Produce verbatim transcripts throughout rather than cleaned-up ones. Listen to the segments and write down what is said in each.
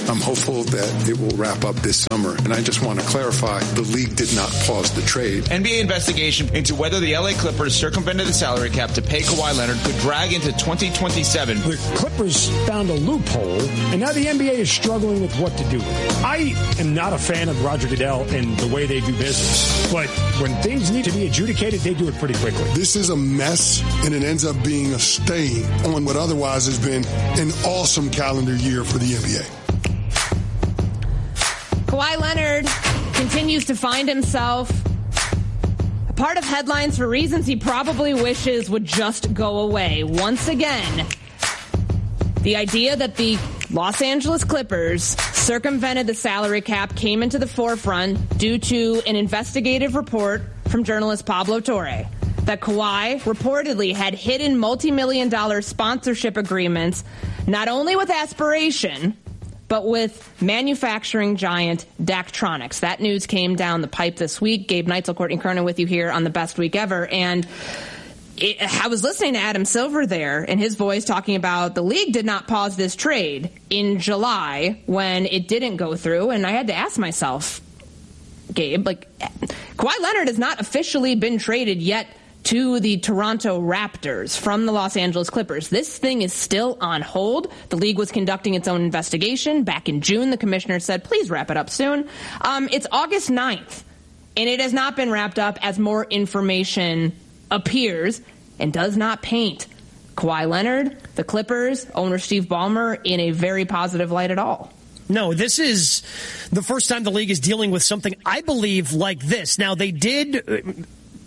I'm hopeful that it will wrap up this summer. And I just want to clarify, the league did not pause the trade. N B A investigation into whether the L A Clippers circumvented the salary cap to pay Kawhi Leonard could drag into twenty twenty-seven. The Clippers found a loophole, and now the N B A is struggling with what to do with it. I am not a fan of Roger Goodell and the way they do business, but when things need to be adjudicated, they do it pretty quickly. This is a mess, and it ends up being a stain on what otherwise has been an awesome calendar year for the N B A. Kawhi Leonard continues to find himself a part of headlines for reasons he probably wishes would just go away. Once again, the idea that the Los Angeles Clippers circumvented the salary cap came into the forefront due to an investigative report from journalist Pablo Torre that Kawhi reportedly had hidden multi-million dollar sponsorship agreements not only with Aspiration, but with manufacturing giant Daktronics. That news came down the pipe this week. Gabe Neitzel, Courtney Kernan with you here on the Best Week Ever. And it, I was listening to Adam Silver there and his voice talking about the league did not pause this trade in July when it didn't go through. And I had to ask myself, Gabe, like, Kawhi Leonard has not officially been traded yet to the Toronto Raptors from the Los Angeles Clippers. This thing is still on hold. The league was conducting its own investigation. Back in June, the commissioner said, please wrap it up soon. Um, it's August ninth, and it has not been wrapped up as more information appears and does not paint Kawhi Leonard, the Clippers, owner Steve Ballmer in a very positive light at all. No, this is the first time the league is dealing with something, I believe, like this. Now, they did...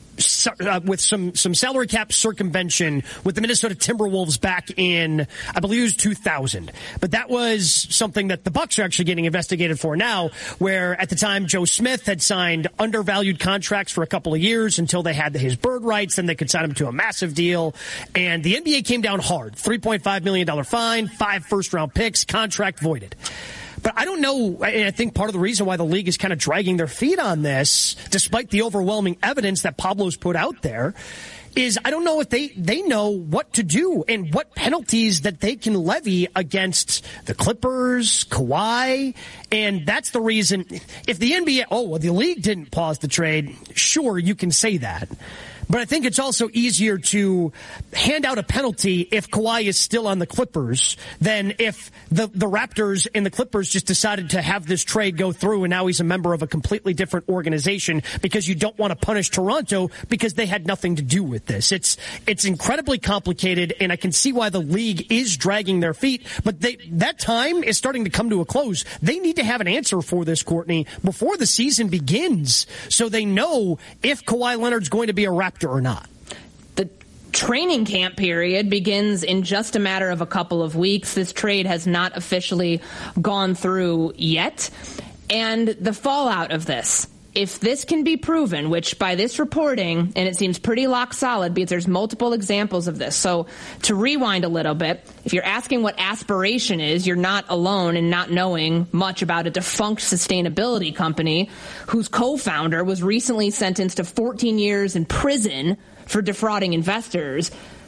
Uh, with some, some salary cap circumvention with the Minnesota Timberwolves back in, I believe it was two thousand. But that was something that the Bucks are actually getting investigated for now, where at the time Joe Smith had signed undervalued contracts for a couple of years until they had his bird rights, then they could sign him to a massive deal. And the N B A came down hard. three point five million dollars fine, five first-round picks, contract voided. But I don't know, and I think part of the reason why the league is kind of dragging their feet on this, despite the overwhelming evidence that Pablo's put out there, is I don't know if they, they know what to do and what penalties that they can levy against the Clippers, Kawhi, and that's the reason. If the N B A, oh, well, the league didn't pause the trade, sure, you can say that. But I think it's also easier to hand out a penalty if Kawhi is still on the Clippers than if the, the Raptors and the Clippers just decided to have this trade go through and now he's a member of a completely different organization because you don't want to punish Toronto because they had nothing to do with this. It's it's incredibly complicated, and I can see why the league is dragging their feet, but they, that time is starting to come to a close. They need to have an answer for this, Courtney, before the season begins so they know if Kawhi Leonard's going to be a Raptor or not. The training camp period begins in just a matter of a couple of weeks. This trade has not officially gone through yet. And the fallout of this, if this can be proven, which by this reporting, and it seems pretty lock solid because there's multiple examples of this. So to rewind a little bit, if you're asking what Aspiration is, you're not alone in not knowing much about a defunct sustainability company whose co-founder was recently sentenced to fourteen years in prison for defrauding investors.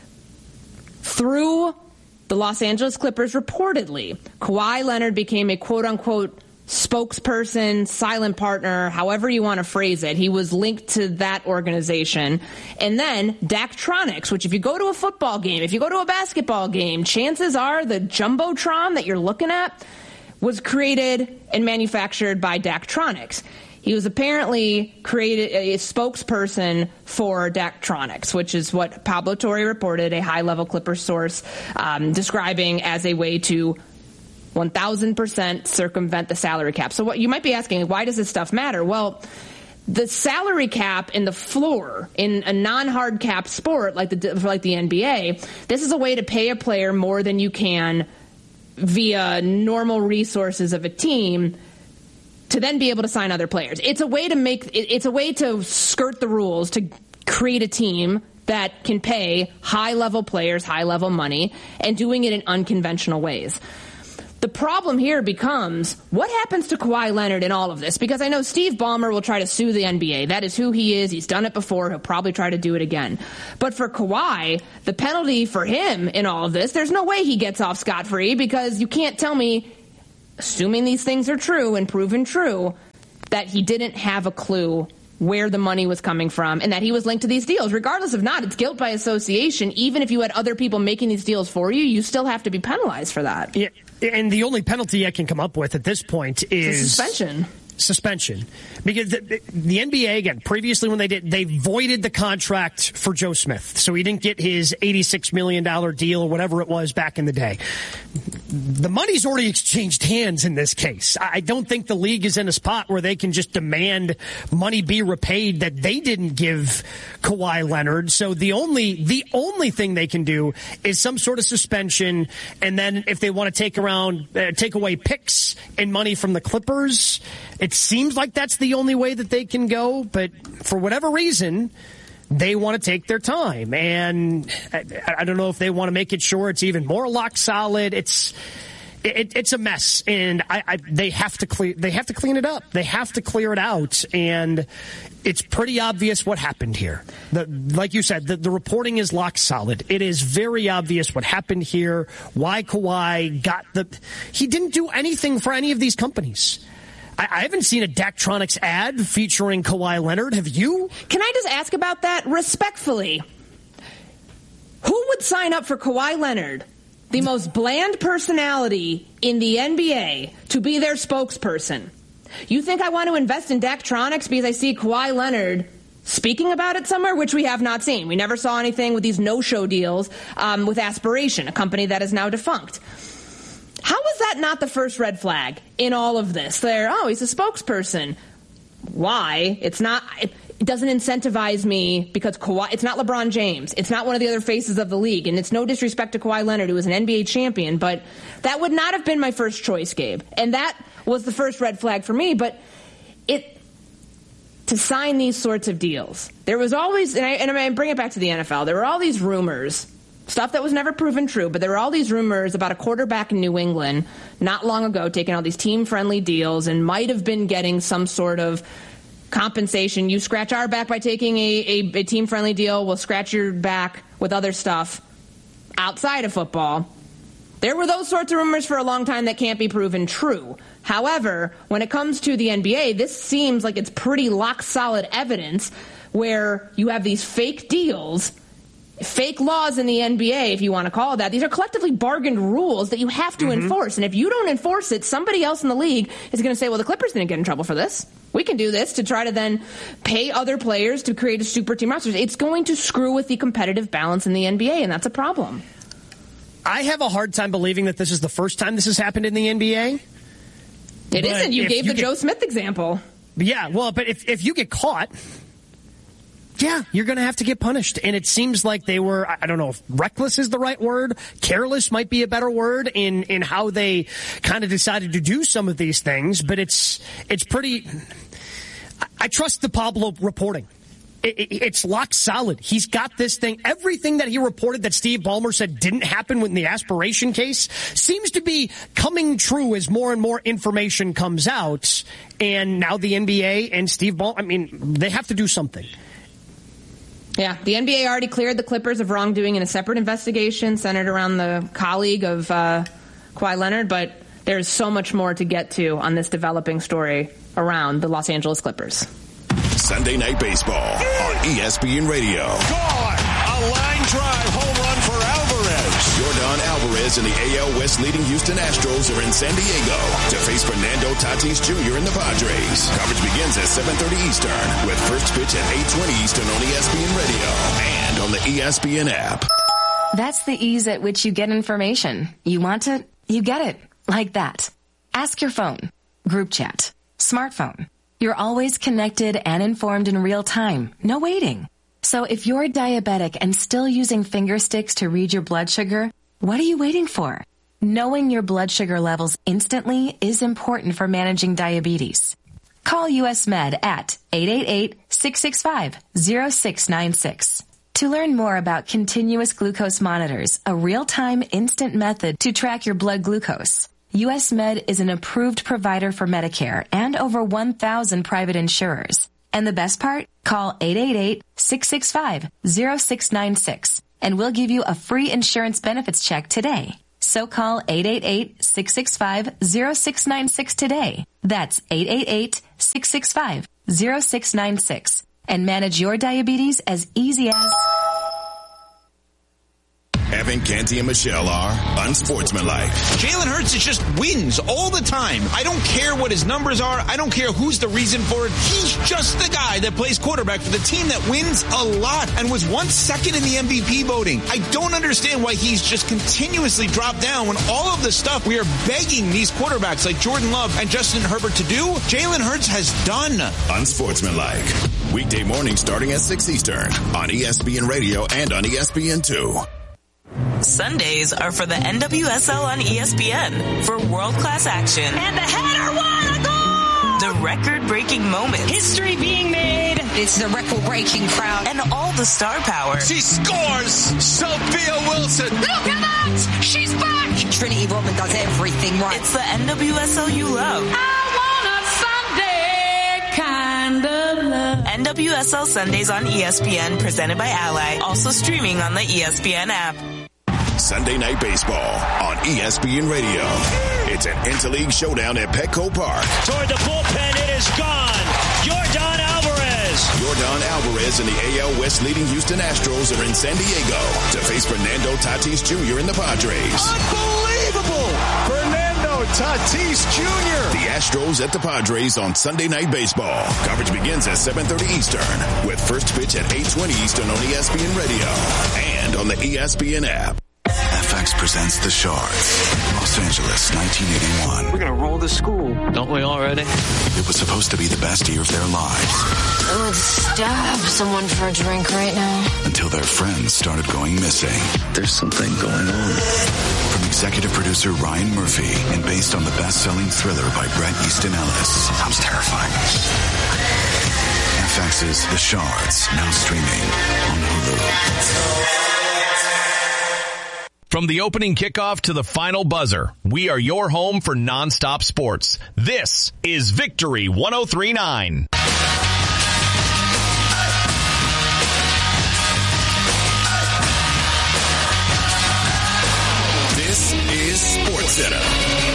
Through the Los Angeles Clippers, reportedly, Kawhi Leonard became a quote-unquote spokesperson, silent partner, however you want to phrase it. He was linked to that organization. And then Daktronics, which if you go to a football game, if you go to a basketball game, chances are the Jumbotron that you're looking at was created and manufactured by Daktronics. He was apparently created a spokesperson for Daktronics, which is what Pablo Torre reported, a high-level Clipper source, um, describing as a way to one thousand percent circumvent the salary cap. So what you might be asking, why does this stuff matter? Well, the salary cap and the floor in a non-hard cap sport like the like the N B A, this is a way to pay a player more than you can via normal resources of a team to then be able to sign other players. It's a way to make it's a way to skirt the rules to create a team that can pay high-level players high-level money and doing it in unconventional ways. The problem here becomes, what happens to Kawhi Leonard in all of this? Because I know Steve Ballmer will try to sue the N B A. That is who he is. He's done it before. He'll probably try to do it again. But for Kawhi, the penalty for him in all of this, there's no way he gets off scot-free because you can't tell me assuming these things are true and proven true, that he didn't have a clue where the money was coming from and that he was linked to these deals. Regardless of not, it's guilt by association. Even if you had other people making these deals for you, you still have to be penalized for that. Yeah, and the only penalty I can come up with at this point is it's a suspension. Suspension. Because the, the N B A, again, previously when they did, they voided the contract for Joe Smith. So he didn't get his eighty-six million dollars deal or whatever it was back in the day. The money's already exchanged hands in this case. I don't think the league is in a spot where they can just demand money be repaid that they didn't give Kawhi Leonard. So the only, the only thing they can do is some sort of suspension. And then if they want to take around, uh, take away picks and money from the Clippers, it seems like that's the only way that they can go, but for whatever reason, they want to take their time. And I, I don't know if they want to make it sure it's even more lock solid. It's it, it's a mess, and I, I, they have to clear. They have to clean it up. They have to clear it out, and it's pretty obvious what happened here. The, like you said, the, the reporting is lock solid. It is very obvious what happened here. Why Kawhi got the? He didn't do anything for any of these companies. I haven't seen a Daktronics ad featuring Kawhi Leonard. Have you? Can I just ask about that respectfully? Who would sign up for Kawhi Leonard, the most bland personality in the N B A, to be their spokesperson? You think I want to invest in Daktronics because I see Kawhi Leonard speaking about it somewhere, which we have not seen. We never saw anything with these no-show deals um, with Aspiration, a company that is now defunct. How is that not the first red flag in all of this? They're, oh, he's a spokesperson. Why? It's not, it doesn't incentivize me because Kawhi, it's not LeBron James. It's not one of the other faces of the league. And it's no disrespect to Kawhi Leonard, who was an N B A champion, but that would not have been my first choice, Gabe. And that was the first red flag for me. But it, to sign these sorts of deals, there was always, and I, and I bring it back to the N F L, there were all these rumors. Stuff that was never proven true, but there were all these rumors about a quarterback in New England not long ago taking all these team-friendly deals and might have been getting some sort of compensation. You scratch our back by taking a, a, a team-friendly deal, we'll scratch your back with other stuff outside of football. There were those sorts of rumors for a long time that can't be proven true. However, when it comes to the N B A, this seems like it's pretty lock-solid evidence where you have these fake deals, fake laws in the N B A, if you want to call it that. These are collectively bargained rules that you have to mm-hmm. enforce. And if you don't enforce it, somebody else in the league is going to say, well, the Clippers didn't get in trouble for this. We can do this to try to then pay other players to create a super team roster. It's going to screw with the competitive balance in the N B A, and that's a problem. I have a hard time believing that this is the first time this has happened in the N B A. It isn't. You gave you the get, Joe Smith example. Yeah, well, but if, if you get caught, yeah, you're going to have to get punished. And it seems like they were, I don't know if reckless is the right word. Careless might be a better word in, in how they kind of decided to do some of these things. But it's, it's pretty, I trust the Pablo reporting. It, it, it's lock solid. He's got this thing. Everything that he reported that Steve Ballmer said didn't happen in the Aspiration case seems to be coming true as more and more information comes out. And now the N B A and Steve Ballmer, I mean, they have to do something. Yeah, the N B A already cleared the Clippers of wrongdoing in a separate investigation centered around the colleague of uh, Kawhi Leonard, but there's so much more to get to on this developing story around the Los Angeles Clippers. Sunday Night Baseball on E S P N Radio. Gone! A line drive home run for Alvarez. Yordan Alvarez and the A L West leading Houston Astros are in San Diego to face Fernando Tatis Junior and the Padres. Coverage begins at seven thirty Eastern with first pitch at eight twenty Eastern on E S P N Radio and on the E S P N app. That's the ease at which you get information. You want it, you get it. Like that. Ask your phone. Group chat. Smartphone. You're always connected and informed in real time. No waiting. So if you're diabetic and still using finger sticks to read your blood sugar, what are you waiting for? Knowing your blood sugar levels instantly is important for managing diabetes. Call U S Med at eight eight eight, six six five, zero six nine six. To learn more about continuous glucose monitors, a real-time instant method to track your blood glucose, U S Med is an approved provider for Medicare and over one thousand private insurers. And the best part? Call eight eight eight, six six five, zero six nine six and we'll give you a free insurance benefits check today. So call eight eight eight, six six five, zero six nine six today. That's eight eight eight, six six five, zero six nine six. And manage your diabetes as easy as... Evan, Canty, and Michelle are unsportsmanlike. Jalen Hurts just wins all the time. I don't care what his numbers are. I don't care who's the reason for it. He's just the guy that plays quarterback for the team that wins a lot and was once second in the M V P voting. I don't understand why he's just continuously dropped down when all of the stuff we are begging these quarterbacks like Jordan Love and Justin Herbert to do, Jalen Hurts has done. Unsportsmanlike. Weekday morning starting at six Eastern on E S P N Radio and on E S P N two. Sundays are for the N W S L on E S P N for world-class action. And the header, what a goal! The record-breaking moments. History being made. It's the record-breaking crowd. And all the star power. She scores! Sophia Wilson! Look at that! She's back! Trinity Rodman does everything right. It's the N W S L you love. I want a Sunday kind of love. N W S L Sundays on E S P N, presented by Ally. Also streaming on the E S P N app. Sunday Night Baseball on E S P N Radio. It's an interleague showdown at Petco Park. Toward the bullpen, it is gone. Yordan Alvarez. Yordan Alvarez and the A L West leading Houston Astros are in San Diego to face Fernando Tatis Junior and the Padres. Unbelievable! Fernando Tatis Junior The Astros at the Padres on Sunday Night Baseball. Coverage begins at seven thirty Eastern with first pitch at eight twenty Eastern on E S P N Radio and on the E S P N app. F X presents The Shards, Los Angeles, nineteen eighty-one. We're going to roll the school, don't we already? It was supposed to be the best year of their lives. I would stab someone for a drink right now. Until their friends started going missing. There's something going on. From executive producer Ryan Murphy and based on the best-selling thriller by Bret Easton Ellis. Sounds terrifying. F X's The Shards, now streaming on Hulu. From the opening kickoff to the final buzzer, we are your home for nonstop sports. This is Victory one oh three point nine. This is SportsCenter.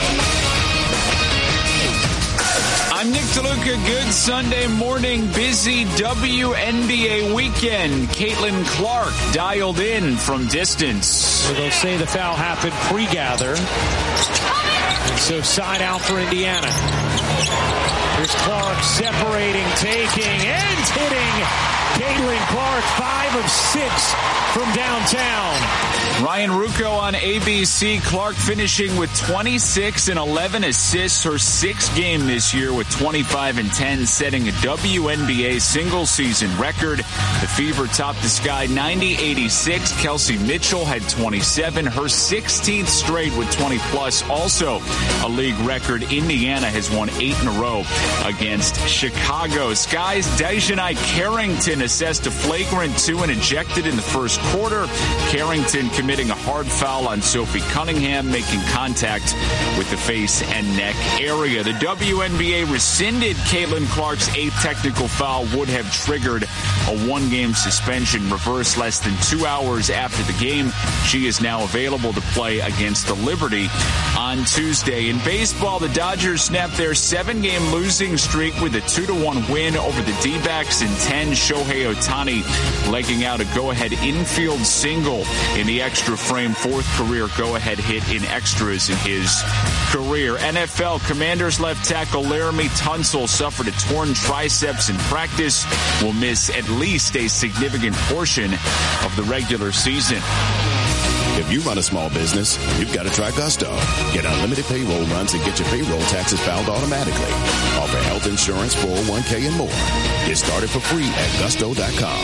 I'm Nick DeLuca. Good Sunday morning. Busy W N B A weekend. Caitlin Clark dialed in from distance. So they'll say the foul happened pre-gather. And so side out for Indiana. Here's Clark separating, taking, and hitting. Caitlin Clark, five of six from downtown. Ryan Ruocco on A B C. Clark finishing with twenty-six and eleven assists, her sixth game this year with twenty-five and ten, setting a W N B A single season record. The Fever topped the Sky ninety eighty-six. Kelsey Mitchell had twenty-seven, her sixteenth straight with twenty plus. Also a league record. Indiana has won eight in a row against Chicago. Sky's Dejanai Carrington assessed a flagrant two and ejected in the first quarter. Carrington committing a hard foul on Sophie Cunningham, making contact with the face and neck area. The W N B A rescinded Caitlin Clark's eighth technical foul, would have triggered a one-game suspension, reversed less than two hours after the game. She is now available to play against the Liberty on Tuesday. In baseball, the Dodgers snapped their seven-game losing streak with a two to one win over the D-backs in ten. Shohei Ohtani legging out a go-ahead infield single in the extra frame, fourth career go-ahead hit in extras in his career. N F L Commanders left tackle Laramie Tunsil suffered a torn triceps in practice, will miss at least a significant portion of the regular season. If you run a small business, you've got to try Gusto. Get unlimited payroll runs and get your payroll taxes filed automatically. Offer health insurance, four oh one k, and more. Get started for free at gusto dot com.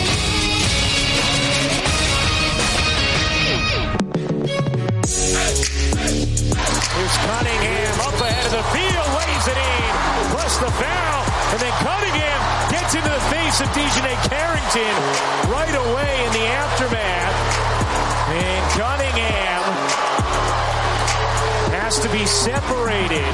Here's Cunningham up ahead of the field, lays it in, plus the foul, and then Cunningham gets into the face of Dejanai Carrington right away in the aftermath. And Cunningham has to be separated.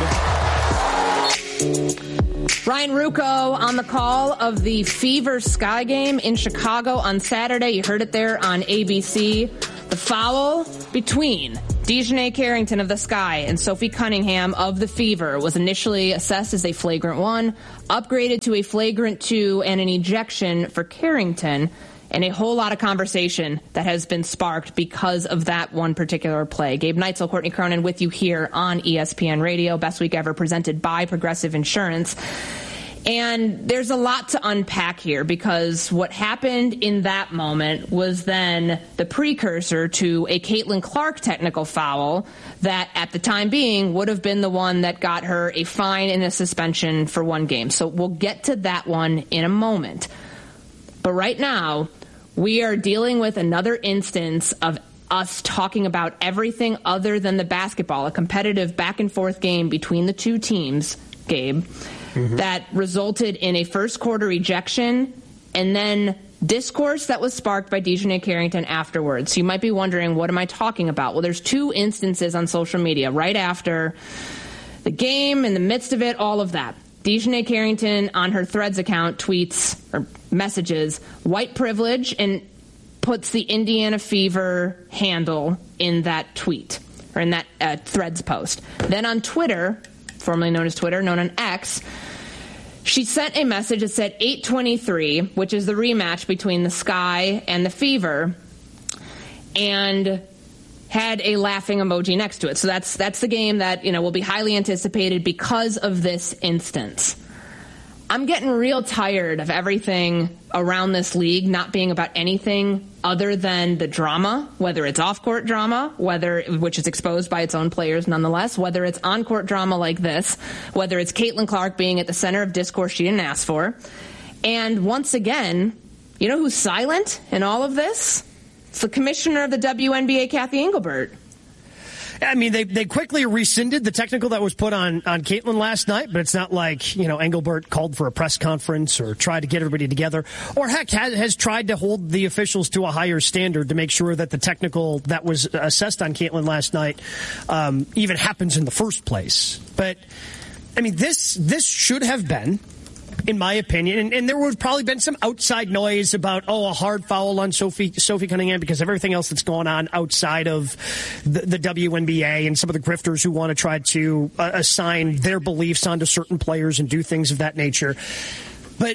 Ryan Ruocco on the call of the Fever Sky game in Chicago on Saturday. You heard it there on A B C. The foul between Dejanay Carrington of the Sky and Sophie Cunningham of the Fever was initially assessed as a flagrant one, upgraded to a flagrant two, and an ejection for Carrington, and a whole lot of conversation that has been sparked because of that one particular play. Gabe Neitzel, Courtney Cronin with you here on E S P N Radio. Best Week Ever presented by Progressive Insurance. And there's a lot to unpack here because what happened in that moment was then the precursor to a Caitlin Clark technical foul that at the time being would have been the one that got her a fine and a suspension for one game. So we'll get to that one in a moment. But right now, we are dealing with another instance of us talking about everything other than the basketball, a competitive back and forth game between the two teams, Gabe. Mm-hmm. That resulted in a first quarter ejection and then discourse that was sparked by Dejanay Carrington afterwards. So you might be wondering, what am I talking about? Well, there's two instances on social media right after the game, in the midst of it, all of that. Dejanay Carrington on her Threads account tweets or messages white privilege and puts the Indiana Fever handle in that tweet or in that uh, Threads post. Then on Twitter, formerly known as Twitter, known on X, she sent a message that said eight twenty-three, which is the rematch between the Sky and the Fever, and had a laughing emoji next to it. So that's that's the game that, you know, will be highly anticipated because of this instance. I'm getting real tired of everything around this league not being about anything other than the drama, whether it's off-court drama, whether which is exposed by its own players nonetheless, whether it's on-court drama like this, whether it's Caitlin Clark being at the center of discourse she didn't ask for. And once again, you know who's silent in all of this? It's the commissioner of the W N B A, Kathy Engelbert. I mean, they they quickly rescinded the technical that was put on, on Caitlin last night, but it's not like, you know, Engelbert called for a press conference or tried to get everybody together, or heck, has, has tried to hold the officials to a higher standard to make sure that the technical that was assessed on Caitlin last night um, even happens in the first place. But, I mean, this this should have been, in my opinion, and, and there would have probably been some outside noise about, oh, a hard foul on Sophie Sophie Cunningham because of everything else that's going on outside of the, the W N B A and some of the grifters who want to try to uh, assign their beliefs onto certain players and do things of that nature. But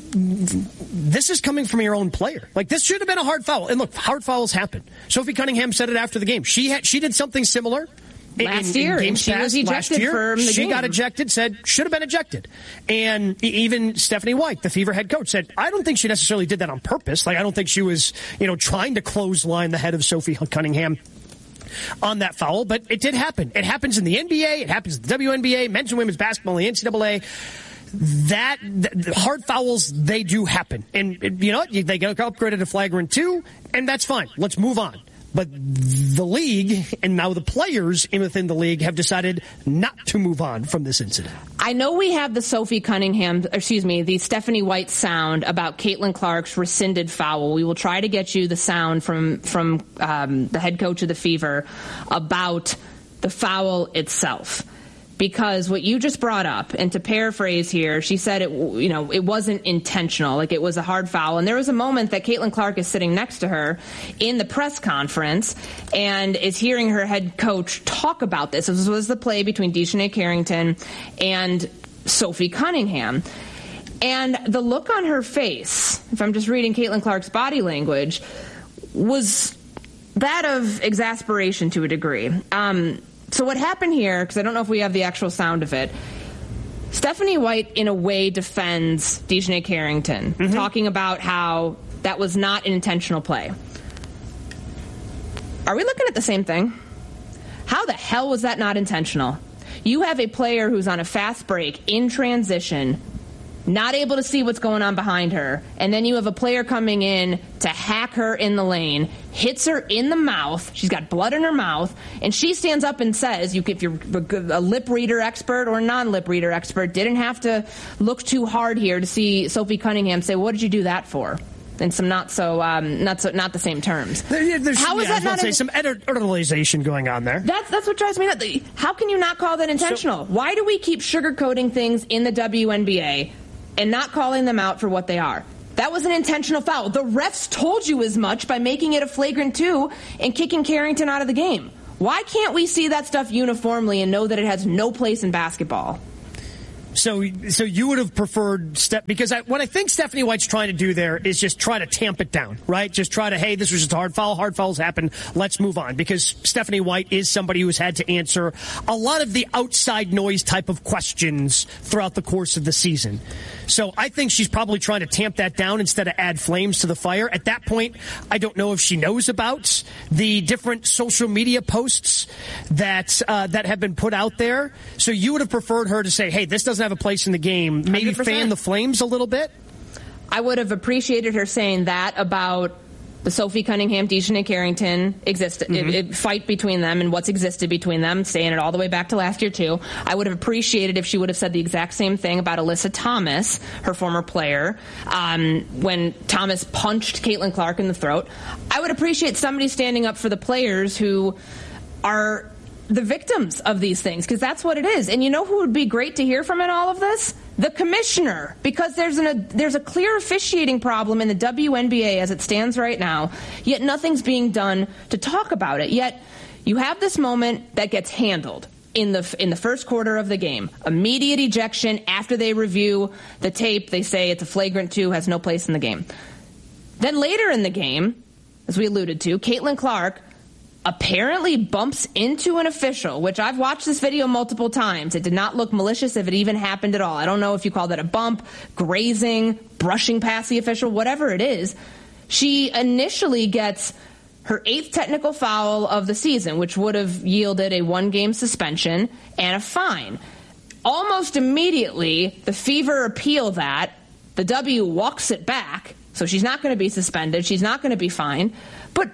this is coming from your own player. Like, this should have been a hard foul. And look, hard fouls happen. Sophie Cunningham said it after the game. She had, she did something similar. Last in, year, in and she past, was ejected year, from the she game. got ejected, said should have been ejected. And even Stephanie White, the Fever head coach, said, I don't think she necessarily did that on purpose. Like, I don't think she was, you know, trying to clothesline the head of Sophie Cunningham on that foul, but it did happen. It happens in the N B A, it happens in the W N B A, men's and women's basketball, the N C double A. That, the hard fouls, they do happen. And, you know, they get upgraded to flagrant two, and that's fine. Let's move on. But the league and now the players within the league have decided not to move on from this incident. I know we have the Sophie Cunningham, excuse me, the Stephanie White sound about Caitlin Clark's rescinded foul. We will try to get you the sound from from um, the head coach of the Fever about the foul itself. Because what you just brought up, and to paraphrase here, she said it, you know, it wasn't intentional, like it was a hard foul. And there was a moment that Caitlin Clark is sitting next to her in the press conference and is hearing her head coach talk about this. This was the play between Dejanay Carrington and Sophie Cunningham. And the look on her face, if I'm just reading Caitlin Clark's body language, was that of exasperation to a degree. Um, So what happened here, because I don't know if we have the actual sound of it, Stephanie White, in a way, defends Dejanay Carrington, mm-hmm. talking about how that was not an intentional play. Are we looking at the same thing? How the hell was that not intentional? You have a player who's on a fast break, in transition, not able to see what's going on behind her, and then you have a player coming in to hack her in the lane, hits her in the mouth, she's got blood in her mouth, and she stands up and says, you, if you're a lip reader expert or non-lip reader expert, didn't have to look too hard here to see Sophie Cunningham say, what did you do that for? In some not so, um, not so, not the same terms. There, there's, How is yeah, that not say, in, some editorialization going on there? That's that's what drives me nuts. How can you not call that intentional? So, Why do we keep sugarcoating things in the W N B A and not calling them out for what they are? That was an intentional foul. The refs told you as much by making it a flagrant two and kicking Carrington out of the game. Why can't we see that stuff uniformly and know that it has no place in basketball? So, so you would have preferred Steph, because I, what I think Stephanie White's trying to do there is just try to tamp it down, right? Just try to, hey, this was just a hard foul. Hard fouls happen. Let's move on. Because Stephanie White is somebody who has had to answer a lot of the outside noise type of questions throughout the course of the season. So I think she's probably trying to tamp that down instead of add flames to the fire. At that point, I don't know if she knows about the different social media posts that uh, that have been put out there. So you would have preferred her to say, hey, this doesn't have a place in the game. Maybe one hundred percent fan the flames a little bit? I would have appreciated her saying that about the Sophie Cunningham, Dejanay Carrington exist, mm-hmm. it, it, fight between them and what's existed between them, saying it all the way back to last year, too. I would have appreciated if she would have said the exact same thing about Alyssa Thomas, her former player, um, when Thomas punched Caitlin Clark in the throat. I would appreciate somebody standing up for the players who are the victims of these things, because that's what it is. And you know who would be great to hear from in all of this? The commissioner, because there's an, a there's a clear officiating problem in the W N B A as it stands right now, yet nothing's being done to talk about it. Yet you have this moment that gets handled in the in the first quarter of the game. Immediate ejection after they review the tape. They say it's a flagrant two, has no place in the game. Then later in the game, as we alluded to, Caitlin Clark apparently bumps into an official, which I've watched this video multiple times. It did not look malicious if it even happened at all. I don't know if you call that a bump, grazing, brushing past the official, whatever it is. She initially gets her eighth technical foul of the season, which would have yielded a one-game suspension and a fine. Almost immediately, the Fever appeal that. The W walks it back, so she's not going to be suspended. She's not going to be fined. But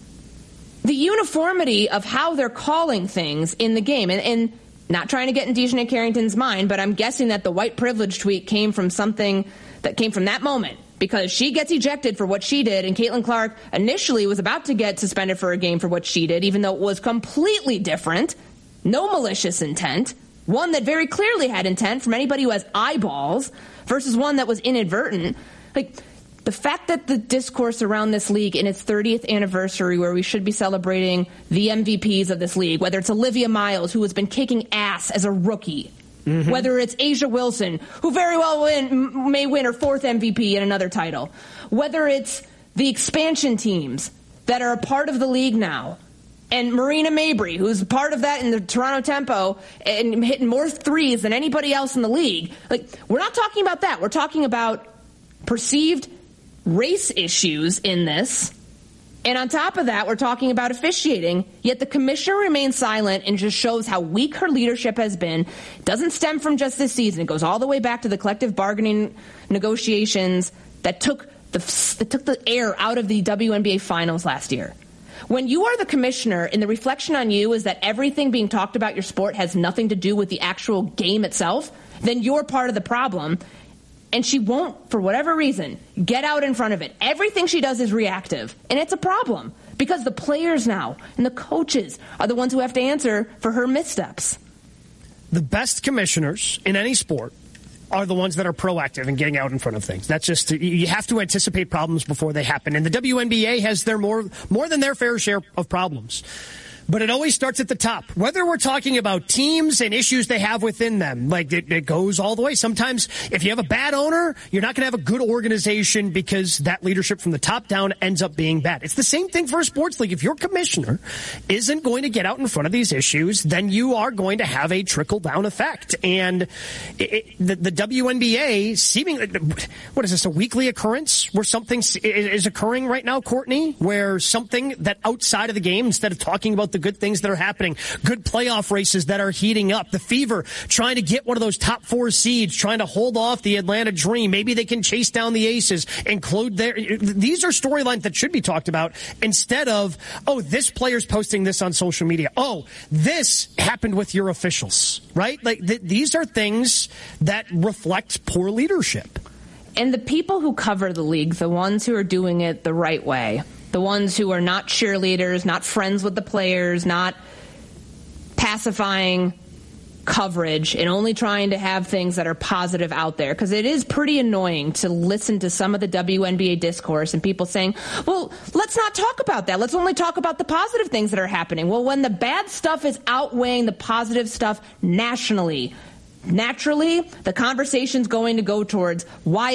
the uniformity of how they're calling things in the game, and, and not trying to get in Dejanay Carrington's mind, but I'm guessing that the white privilege tweet came from something that came from that moment, because she gets ejected for what she did, and Caitlin Clark initially was about to get suspended for a game for what she did, even though it was completely different, no malicious intent, one that very clearly had intent from anybody who has eyeballs, versus one that was inadvertent. Like, the fact that the discourse around this league in its thirtieth anniversary, where we should be celebrating the M V Ps of this league, whether it's Olivia Miles, who has been kicking ass as a rookie, mm-hmm. whether it's A'ja Wilson, who very well win, may win her fourth M V P in another title, whether it's the expansion teams that are a part of the league now, and Marina Mabry, who's part of that in the Toronto Tempo and hitting more threes than anybody else in the league. Like, we're not talking about that. We're talking about perceived race issues in this. And on top of that, we're talking about officiating, yet the commissioner remains silent and just shows how weak her leadership has been. It doesn't stem from just this season. It goes all the way back to the collective bargaining negotiations that took the, that took the air out of the W N B A finals last year. When you are the commissioner and the reflection on you is that everything being talked about your sport has nothing to do with the actual game itself, then you're part of the problem. And she won't, for whatever reason, get out in front of it. Everything she does is reactive. And it's a problem, because the players now and the coaches are the ones who have to answer for her missteps. The best commissioners in any sport are the ones that are proactive in getting out in front of things. That's just, you have to anticipate problems before they happen. And the W N B A has their more, more than their fair share of problems. But it always starts at the top. Whether we're talking about teams and issues they have within them, like it, it goes all the way. Sometimes if you have a bad owner, you're not going to have a good organization because that leadership from the top down ends up being bad. It's the same thing for a sports league. If your commissioner isn't going to get out in front of these issues, then you are going to have a trickle-down effect. And it, it, the, the W N B A, seemingly, what is this, a weekly occurrence where something is occurring right now, Courtney, where something that outside of the game, instead of talking about the good things that are happening, good playoff races that are heating up, the Fever trying to get one of those top four seeds, trying to hold off the Atlanta Dream. Maybe they can chase down the Aces, include their, these are storylines that should be talked about instead of, oh, this player's posting this on social media. Oh, this happened with your officials, right? Like th- these are things that reflect poor leadership. And the people who cover the league, the ones who are doing it the right way, the ones who are not cheerleaders, not friends with the players, not pacifying coverage and only trying to have things that are positive out there, because it is pretty annoying to listen to some of the W N B A discourse and people saying, well, let's not talk about that. Let's only talk about the positive things that are happening. Well, when the bad stuff is outweighing the positive stuff nationally, naturally, the conversation's going to go towards why